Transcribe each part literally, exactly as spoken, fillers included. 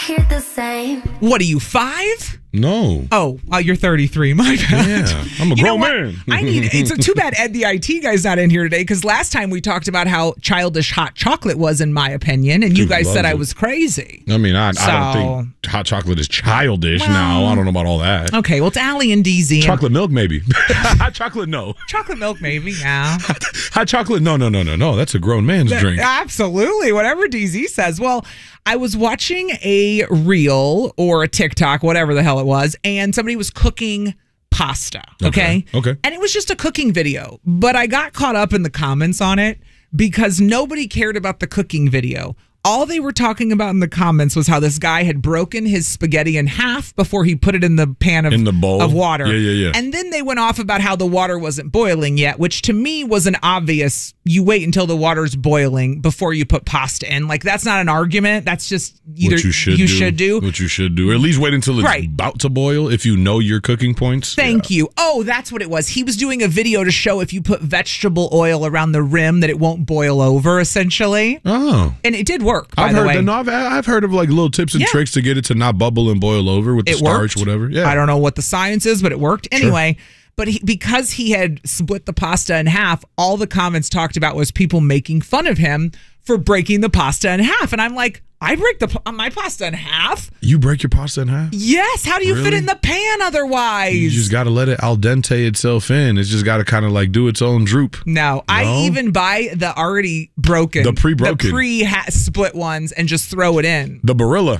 hear the same. What are you, five? No. Oh, uh, you're thirty-three. My bad. Yeah, I'm a You know grown what? man. I need. It's too bad Ed the I T guy's not in here today because last time we talked about how childish hot chocolate was, in my opinion, and you Dude guys said loves I it. was crazy. I mean, I, So- I don't think hot chocolate is childish Well- now. I don't know about all that. Okay, well, it's Allie and D Z. and- Chocolate milk, maybe. Hot chocolate, no. Chocolate milk, maybe, yeah. Hot chocolate, no, no, no, no, no. That's a grown man's drink. Absolutely, whatever D Z says. Well, I was watching a reel or a TikTok, whatever the hell it was, and somebody was cooking pasta, okay? Okay, okay. And it was just a cooking video, but I got caught up in the comments on it because nobody cared about the cooking video. All they were talking about in the comments was how this guy had broken his spaghetti in half before he put it in the pan of, In the bowl? of water. Yeah, yeah, yeah. And then they went off about how the water wasn't boiling yet, which to me was an obvious, you wait until the water's boiling before you put pasta in. Like, that's not an argument. That's just either what you should you do. should do. What you should do. Or at least wait until it's Right. about to boil if you know your cooking points. Thank you. Oh, that's what it was. He was doing a video to show if you put vegetable oil around the rim that it won't boil over, essentially. Oh. And it did work, by I've the heard way. the, no, I've, I've heard of like little tips and Yeah. tricks to get it to not bubble and boil over with the It starch, worked. whatever. Yeah. I don't know what the science is, but it worked. Anyway, but he, because he had split the pasta in half, all the comments talked about was people making fun of him for breaking the pasta in half. And I'm like, I break the pa- my pasta in half? You break your pasta in half? Yes. How do you fit Really? it in the pan otherwise? You just got to let it al dente itself in. It's just got to kind of like do its own droop. No, I No? even buy the already broken, The pre-broken. the pre-split ones and just throw it in. The Barilla.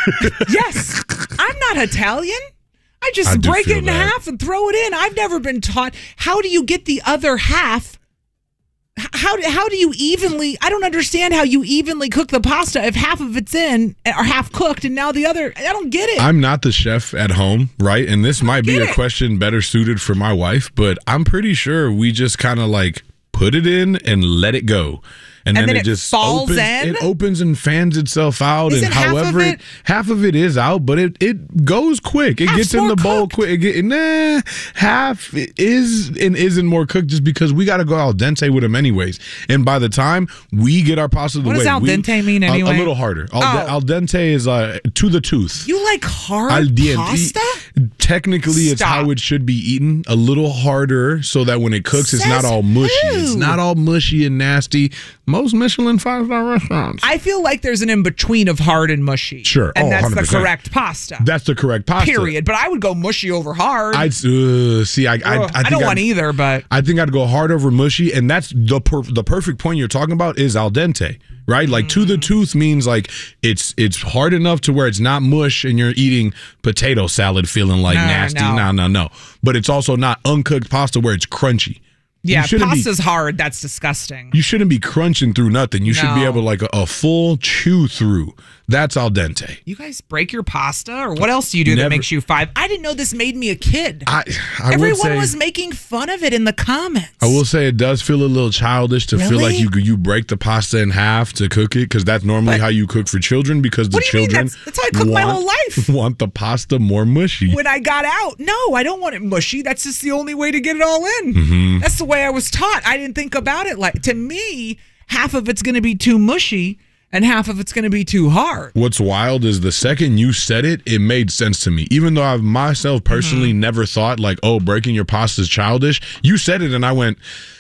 Yes, I'm not Italian. I just I do break it feel in that. half and throw it in. I've never been taught. How do you get the other half? H- How do, how do you evenly? I don't understand how you evenly cook the pasta if half of it's in or half cooked and now the other. I don't get it. I'm not the chef at home, right? And this might be Get a it. question better suited for my wife, but I'm pretty sure we just kind of like put it in and let it go. And, And then, then it, it just falls opens, in? It opens and fans itself out, Isn't and half of however it- half of it is out, but it it goes quick. It Half's gets in more the bowl cooked. quick. It get, nah, half is and isn't more cooked just because we got to go al dente with them anyways. And by the time we get our pasta the What way does al we- dente mean a- anyway? A, little harder. Al, de- Oh. al dente is uh, to the tooth. you like hard Al dente. pasta? Technically, it's Stop. how it should be eaten. A little harder so that when it cooks, it's not Says all mushy. It's who? not all mushy and nasty. Most Michelin five-star restaurants. I feel like there's an in between of hard and mushy. Sure. and Oh, that's one hundred the percent. correct pasta. That's the correct pasta. Period. But I would go mushy over hard. I'd uh, see. I, I, I, Ugh, I, think don't I'd- want either, but I think I'd go hard over mushy, and that's the per- the perfect point you're talking about is al dente, right? Like to Mm. the tooth means like it's it's hard enough to where it's not mush, and you're eating potato salad feeling like No, nasty. no. No, no, no. But it's also not uncooked pasta where it's crunchy. yeah, You shouldn't be- pasta's hard. That's disgusting. You shouldn't be crunching through nothing. You should be No. able to like a, a full chew through. That's al dente. You guys break your pasta, or what else do you do Never- that makes you five? I didn't know this made me a kid. I I would Everyone say was making fun of it in the comments. I will say it does feel a little childish to feel like Really? you you break the pasta in half to cook it because that's normally But- how you cook for children because the What do you mean? children That's- that's how I cook my want- whole life. want the pasta more mushy. When I got out, no, I don't want it mushy. That's just the only way to get it all in. Mm-hmm. That's the way I was taught. I didn't think about it like, to me, half of it's going to be too mushy and half of it's going to be too hard. What's wild is the second you said it, it made sense to me. Even though I've myself personally Mm-hmm. never thought like, oh, breaking your pasta is childish. You said it, and I went,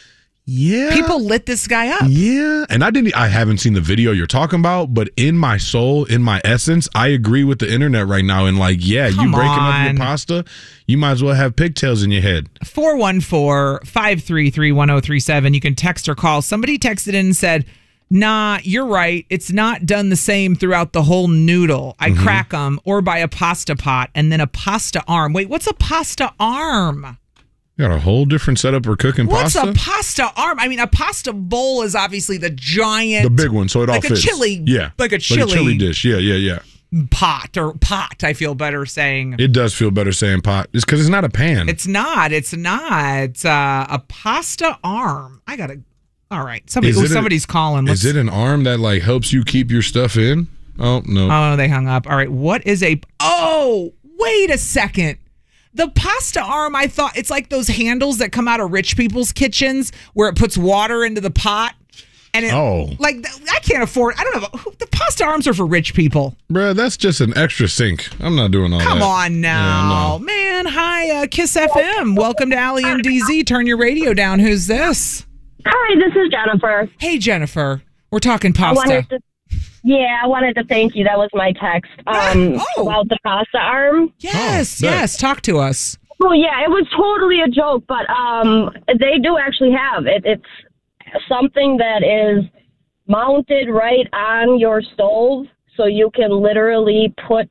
yeah. People lit this guy up. Yeah, and I didn't. I haven't seen the video you're talking about, but in my soul, in my essence, I agree with the internet right now. And like, yeah, Come you breaking up on. your pasta, you might as well have pigtails in your head. four one four, five three three, one zero three seven. You can text or call. Somebody texted in and said, nah, you're right. It's not done the same throughout the whole noodle. I Mm-hmm. crack them or buy a pasta pot and then a pasta arm. Wait, what's a pasta arm? You got a whole different setup for cooking What's pasta. a pasta arm? I mean, a pasta bowl is obviously the giant the big one, so it all like a fits. chili- yeah, like a chili- chili dish. Yeah, yeah, yeah. pot or pot, I feel better saying. It does feel better saying pot. It's because it's not a pan. It's not. It's not. It's uh, a pasta arm. I got to. All right. Somebody, Is ooh, it a- somebody's calling. Let's, Is it an arm that like helps you keep your stuff in? Oh no. Oh, they hung up. All right. What is a. Oh, wait a second. The pasta arm, I thought it's like those handles that come out of rich people's kitchens where it puts water into the pot. And it, Oh. like, th- I can't afford, I don't know, who- the pasta arms are for rich people. Bruh, that's just an extra sink. I'm not doing all Come that. on now. Yeah, no. Man, hi, uh, Kiss F M. Welcome to Allie and D Z. Turn your radio down. Who's this? Hi, this is Jennifer. Hey, Jennifer. We're talking I pasta. wanted to, yeah, I wanted to thank you. That was my text um, Oh. about the pasta arm. Yes, Oh, yes. Talk to us. Well, yeah, it was totally a joke, but um, they do actually have it. It's something that is mounted right on your stove, so you can literally put,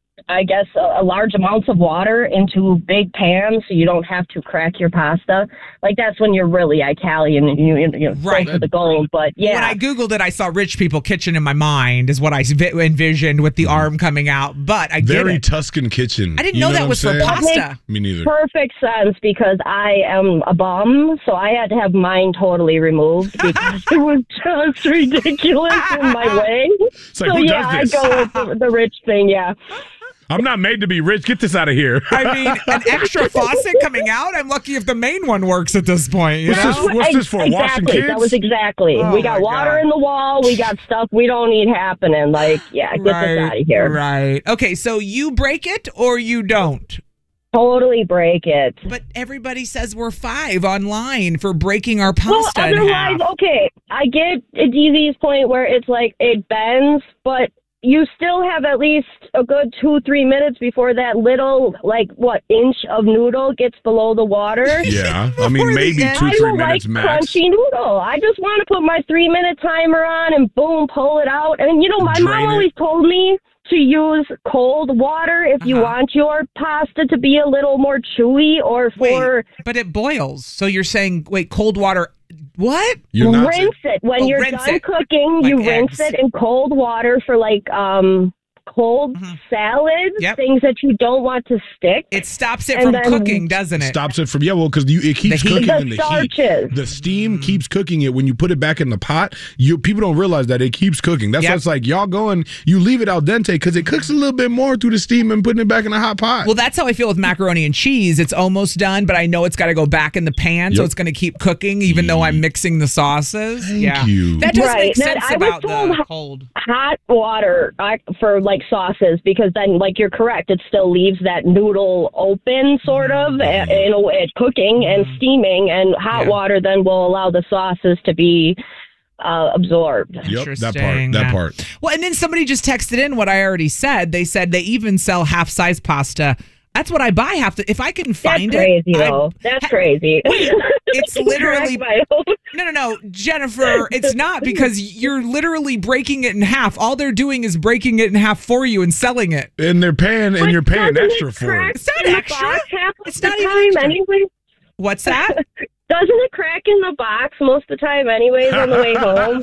I guess, a, a large amounts of water into big pans, so you don't have to crack your pasta. Like, that's when you're really Italian and you, you, you know, Right. go for the gold. But yeah, When I Googled it, I saw rich people kitchen in my mind is what I vi- envisioned with the arm coming out. But I get Very it. Tuscan kitchen. I didn't You know what that I'm was for saying? pasta. Me neither. perfect sense because I am a bum, so I had to have mine totally removed because it was just ridiculous in my way. It's like, so who yeah, does this? I go with the, the rich thing. Yeah, I'm not made to be rich. Get this out of here. I mean, an extra faucet coming out? I'm lucky if the main one works at this point. You What's know? this- what's this for, exactly. washing kids? That was exactly. Oh, we got my water God. in the wall. We got stuff we don't need happening. Like, yeah, get this out of here. Right. Okay, so you break it or you don't? Totally break it. But everybody says we're five online for breaking our Well, pasta in otherwise, half. okay, I get D Z's point where it's like it bends, but you still have at least a good two, three minutes before that little, like, what, inch of noodle gets below the water. Yeah, I mean, Before the maybe end. two, I three don't minutes like max. crunchy noodle. I just want to put my three minute timer on and boom, pull it out. And you know, my Drain mom it. always told me to use cold water if you Uh-huh. want your pasta to be a little more chewy or for Wait, but it boils. So you're saying, wait, cold water. What? You're not rinse it when Oh, you're rinse done it. cooking. Like you rinse eggs. it in cold water for like um cold Mhm. salads, Yep. things that you don't want to stick. It stops it And from then- cooking, doesn't it? stops it from yeah well because you it keeps The heat. cooking The in the starches. heat the steam keeps cooking it when you put it back in the pot. You people don't realize that it keeps cooking. That's Yep. why it's like y'all going you leave it al dente because it cooks a little bit more through the steam and putting it back in a hot pot. Well, that's how I feel with macaroni and cheese. It's almost done, but I know it's got to go back in the pan, so Yep. it's going to keep cooking, even though I'm mixing the sauces. Thank yeah, you. that does Right. make That- sense I was about the told- cold. Hot water uh, for like sauces because then, like you're correct, it still leaves that noodle open, sort of, Mm-hmm. uh, in a way, cooking and steaming, and hot Yeah. water then will allow the sauces to be uh, absorbed. Yep, that part. Interesting. That part. Well, and then somebody just texted in what I already said. They said they even sell half size pasta. That's what I buy half the. If I can That's find crazy, it, I- though. That's crazy. It's literally- Correct, Michael. No, no, no, Jennifer, it's not because you're literally breaking it in half. All they're doing is breaking it in half for you and selling it. And they're paying and you're paying Doesn't extra it for crack it. It's not in the extra. box half of It's the not even time extra. anyway? What's that? Doesn't it crack in the box most of the time anyways on the way home?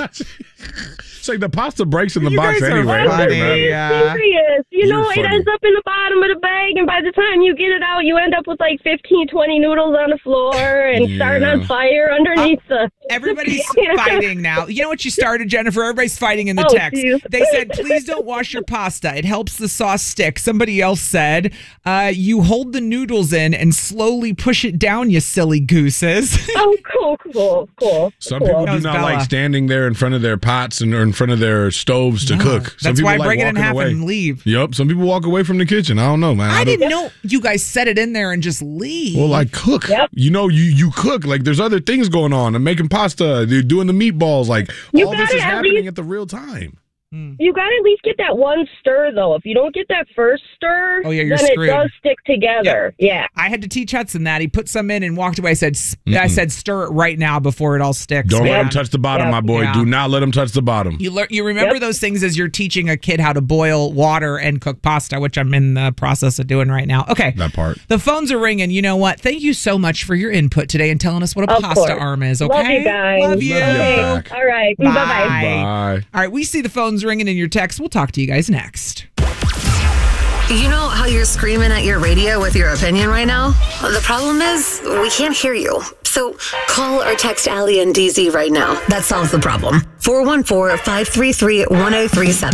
It's like the pasta breaks in the You box guys are anyway. It doesn't funny. matter. Yeah. Serious. You You're know, it funny. ends up in the bottom of the bag, and by the time you get it out, you end up with like fifteen, twenty noodles on the floor and Yeah. starting on fire underneath the... Everybody's fighting now. You know what you started, Jennifer? Everybody's fighting in the Oh, text. geez. They said, please don't wash your pasta. It helps the sauce stick. Somebody else said, uh, you hold the noodles in and slowly push it down, you silly gooses. Oh, cool, cool, cool. Some cool. people That do was not Bella. like standing there in front of their pots and or in front of their stoves to cook. Some That's people why I like break it in walking half away. and leave. Yep. Some people walk away from the kitchen. I don't know, man. I don't- didn't know you guys set it in there and just leave. Well, I cook. Yep. You know, you you cook. Like there's other things going on. I'm making pasta. They're doing the meatballs. Like You all this gotta is at happening least- at the real time. You got to at least get that one stir, though. If you don't get that first stir, Oh, yeah, you're then screwed. it does stick together. Yeah. I had to teach Hudson that. He put some in and walked away. I said, "S- I said, stir it right now before it all sticks. Don't let man." them touch the bottom, Yep. my boy. Yeah. Do not let them touch the bottom. You learn. You remember Yep. those things as you're teaching a kid how to boil water and cook pasta, which I'm in the process of doing right now. Okay, That part. the phones are ringing. You know what? Thank you so much for your input today and telling us what a Of pasta course. arm is. Okay, Love you guys. Love you. Love you Okay. back. All right. Bye. Bye-bye. Bye. All right, we see the phones ringing in your text. We'll talk to you guys next. You know how you're screaming at your radio with your opinion right now? Well, the problem is, we can't hear you. So call or text Allie and D Z right now. That solves the problem. four one four, five three three, one oh three seven.